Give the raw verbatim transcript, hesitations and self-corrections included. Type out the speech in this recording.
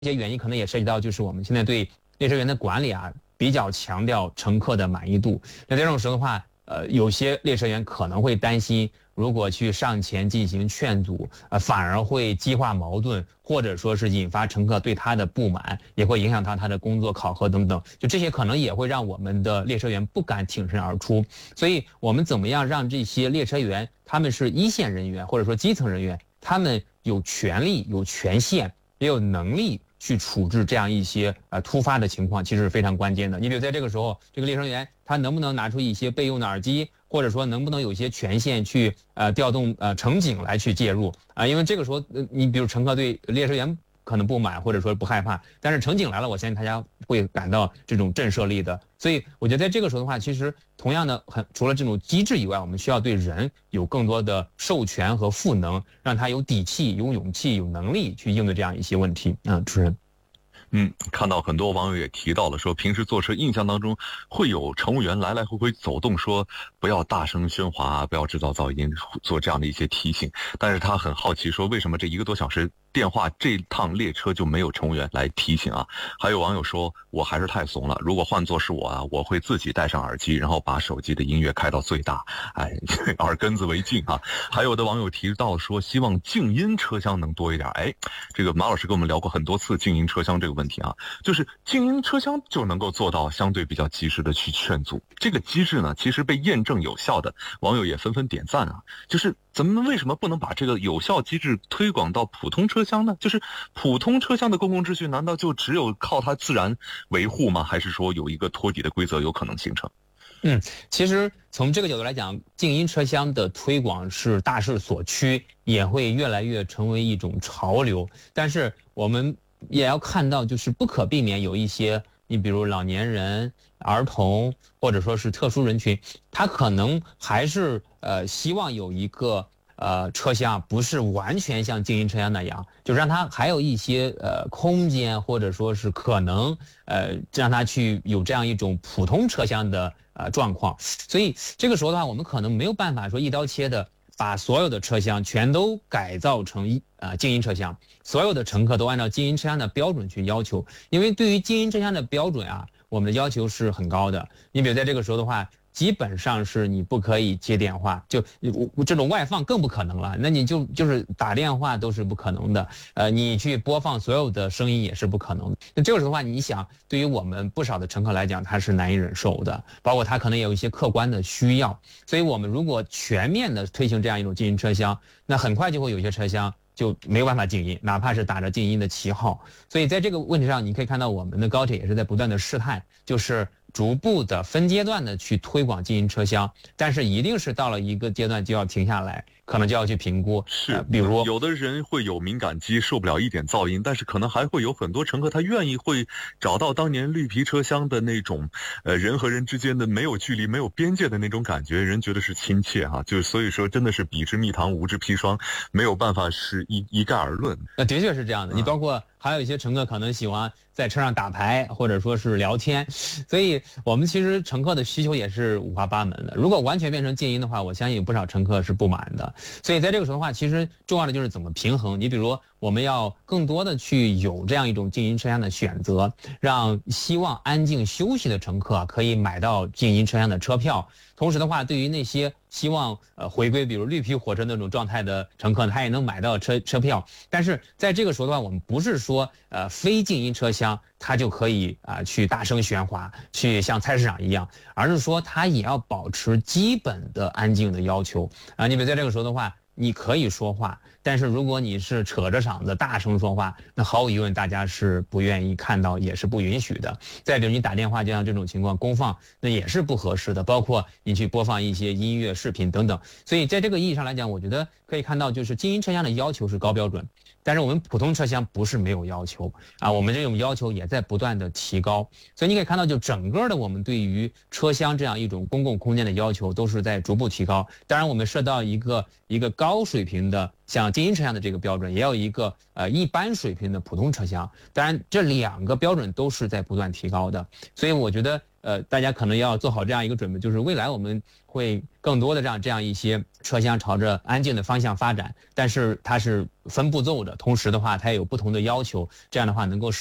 些原因可能也涉及到，就是我们现在对列车员的管理啊，比较强调乘客的满意度。那这种时候的话，呃，有些列车员可能会担心，如果去上前进行劝阻，呃，反而会激化矛盾，或者说是引发乘客对他的不满，也会影响到他的工作考核等等。就这些可能也会让我们的列车员不敢挺身而出。所以我们怎么样让这些列车员，他们是一线人员或者说基层人员，他们有权利、有权限，也有能力去处置这样一些呃突发的情况，其实是非常关键的。你比如在这个时候，这个列车员他能不能拿出一些备用的耳机，或者说能不能有一些权限去呃调动呃乘警来去介入啊、呃？因为这个时候，呃、你比如乘客对列车员可能不满，或者说不害怕，但是乘警来了，我相信大家会感到这种震慑力的。所以我觉得在这个时候的话，其实同样的，很除了这种机制以外，我们需要对人有更多的授权和赋能，让他有底气、有勇气、有能力去应对这样一些问题。嗯，主持人。 嗯，看到很多网友也提到了，说平时坐车印象当中会有乘务员来来回回走动，说不要大声喧哗，不要制造噪音，做这样的一些提醒。但是他很好奇，说为什么这一个多小时电话这趟列车就没有乘务员来提醒啊？还有网友说，我还是太怂了，如果换作是我啊，我会自己戴上耳机，然后把手机的音乐开到最大，哎，耳根子为净啊。还有的网友提到说，希望静音车厢能多一点。哎，这个马老师跟我们聊过很多次静音车厢这个问题啊，就是静音车厢就能够做到相对比较及时的去劝阻。这个机制呢，其实被验证有效的，网友也纷纷点赞啊。就是咱们为什么不能把这个有效机制推广到普通车厢呢？就是普通车厢的公共秩序，难道就只有靠它自然维护吗？还是说有一个托底的规则有可能形成？ 嗯，其实从这个角度来讲，静音车厢的推广是大势所趋，也会越来越成为一种潮流。但是我们也要看到，就是不可避免有一些，你比如老年人、儿童，或者说是特殊人群，他可能还是呃希望有一个呃车厢不是完全像静音车厢那样，就让他还有一些呃空间，或者说是可能呃让他去有这样一种普通车厢的呃状况。所以这个时候的话，我们可能没有办法说一刀切的把所有的车厢全都改造成一呃静音车厢，所有的乘客都按照静音车厢的标准去要求。因为对于静音车厢的标准啊，我们的要求是很高的。你比如在这个时候的话，基本上是你不可以接电话，就我这种外放更不可能了。那你就就是打电话都是不可能的，呃，你去播放所有的声音也是不可能的。那这个时候的话，你想，对于我们不少的乘客来讲，他是难以忍受的，包括他可能也有一些客观的需要。所以我们如果全面的推行这样一种静音车厢，那很快就会有一些车厢就没有办法静音，哪怕是打着静音的旗号。所以在这个问题上，你可以看到我们的高铁也是在不断的试探，就是逐步的分阶段的去推广静音车厢，但是一定是到了一个阶段就要停下来，可能就要去评估。 是、 呃，比如有的人会有敏感肌，受不了一点噪音，但是可能还会有很多乘客他愿意会找到当年绿皮车厢的那种呃人和人之间的没有距离没有边界的那种感觉，人觉得是亲切哈、啊。就是所以说真的是彼之蜜糖无之砒霜，没有办法是一一概而论。 那的确是这样的，你包括还有一些乘客可能喜欢在车上打牌或者说是聊天，所以我们其实乘客的需求也是五花八门的。如果完全变成静音的话，我相信有不少乘客是不满的。所以在这个时候的话，其实重要的就是怎么平衡。你比如我们要更多的去有这样一种静音车厢的选择，让希望安静休息的乘客可以买到静音车厢的车票。同时的话，对于那些希望呃回归比如绿皮火车那种状态的乘客，他也能买到车车票。但是在这个时候的话，我们不是说呃非静音车厢它就可以啊、呃、去大声喧哗，去像菜市场一样，而是说它也要保持基本的安静的要求啊、呃。你比如在这个时候的话，你可以说话，但是如果你是扯着嗓子大声说话，那毫无疑问大家是不愿意看到，也是不允许的。再比如你打电话，就像这种情况公放，那也是不合适的，包括你去播放一些音乐视频等等。所以在这个意义上来讲，我觉得可以看到，就是静音车厢的要求是高标准，但是我们普通车厢不是没有要求啊，我们这种要求也在不断的提高。所以你可以看到，就整个的我们对于车厢这样一种公共空间的要求都是在逐步提高。当然我们设到一个一个高水平的像静音车厢的这个标准，也有一个呃一般水平的普通车厢。当然这两个标准都是在不断提高的。所以我觉得呃，大家可能要做好这样一个准备，就是未来我们会更多的让这样一些车厢朝着安静的方向发展，但是它是分步骤的，同时的话它也有不同的要求，这样的话能够使